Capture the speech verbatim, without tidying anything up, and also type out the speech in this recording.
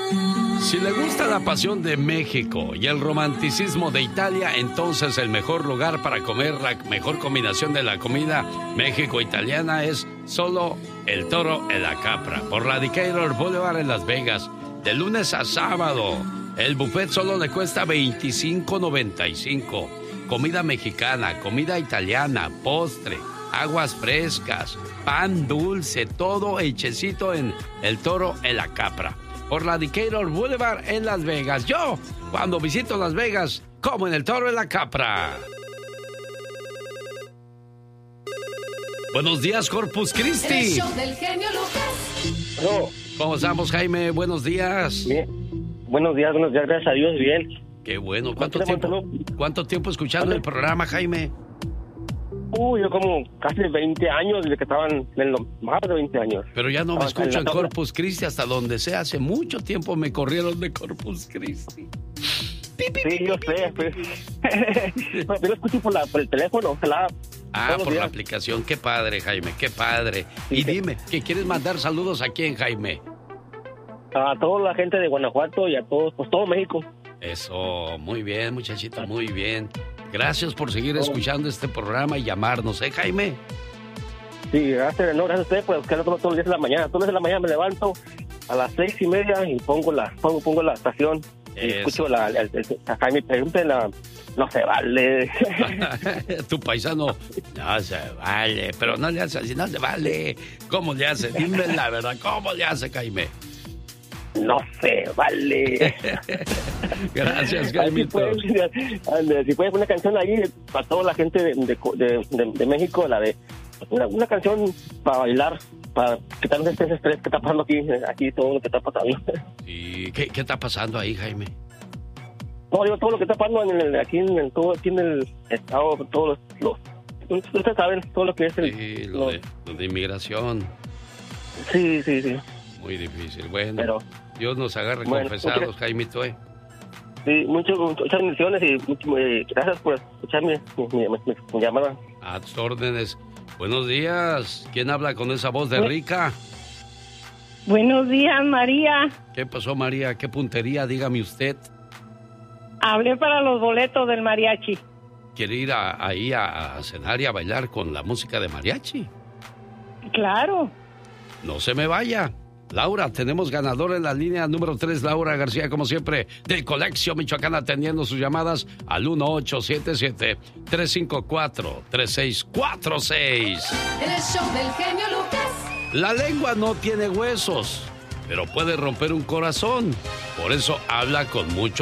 Si le gusta la pasión de México y el romanticismo de Italia, entonces el mejor lugar para comer la mejor combinación de la comida México-italiana es solo el Toro en la Capra, por la Decatur Boulevard en Las Vegas, de lunes a sábado. El buffet solo le cuesta veinticinco noventa y cinco. Comida mexicana, comida italiana, postre, aguas frescas, pan dulce, todo hechecito en el Toro en la Capra, por la Decatur Boulevard en Las Vegas. Yo, cuando visito Las Vegas, como en el Toro en la Capra. Buenos días, Corpus Christi. El show del genio Lucas. No. ¿Cómo estamos, Jaime? Buenos días. Bien. Buenos días, buenos días, gracias a Dios, bien. Qué bueno. ¿Cuánto tiempo, ¿cuánto tiempo escuchando el programa, Jaime? Uy, yo como casi veinte años, desde que estaban en los más de veinte años. Pero ya no me escucho en Corpus Christi hasta donde sea. Hace mucho tiempo me corrieron de Corpus Christi. Sí, yo sé. Pues. Yo lo escucho por, la, por el teléfono. La, ah, por días. La aplicación. Qué padre, Jaime, qué padre. Sí, y sí. Dime, ¿qué quieres mandar saludos a quién, Jaime? A toda la gente de Guanajuato y a todos, pues todo México. Eso, muy bien, muchachito, muy bien. Gracias por seguir escuchando este programa y llamarnos, ¿eh, Jaime? Sí, gracias, no, gracias a usted, pues que no todos los días de la mañana. Todos los días de la mañana me levanto a las seis y media y pongo la pongo, pongo la estación. Y escucho la, el, el, a Jaime, pregúntale la... No se vale. Tu paisano, no se vale, pero no le hace así, no se vale. ¿Cómo le hace? Dime la verdad, ¿cómo le hace, Jaime? No se vale. Gracias, Jaime. Si puedes, si puedes una canción ahí para toda la gente de, de, de, de, de México, la de una, una canción para bailar, para quitarnos este estrés que está pasando aquí, aquí todo lo que está pasando. ¿Y qué, qué está pasando ahí, Jaime? No, digo, todo lo que está pasando en el, aquí, en el, todo, aquí en el estado, todos los, los... Ustedes saben todo lo que es el... Sí, lo, los, de, lo de inmigración. Sí, sí, sí. Muy difícil. Bueno, pero, Dios nos agarre bueno, confesados, muchas, Jaimito, ¿eh? Sí, muchas, muchas bendiciones y mucho, eh, gracias por escuchar mi, mi, mi, mi llamada. A tus órdenes. Buenos días. ¿Quién habla con esa voz de rica? Buenos días, María. ¿Qué pasó, María? ¿Qué puntería? Dígame usted. Hablé para los boletos del mariachi. ¿Quiere ir a, ahí a, a cenar y a bailar con la música de mariachi? Claro. No se me vaya. Laura, tenemos ganador en la línea número tres, Laura García, como siempre, del Colegio Michoacán, atendiendo sus llamadas al uno ocho siete siete, tres cinco cuatro, tres seis cuatro seis. El show del genio Lucas. La lengua no tiene huesos, pero puede romper un corazón. Por eso habla con mucho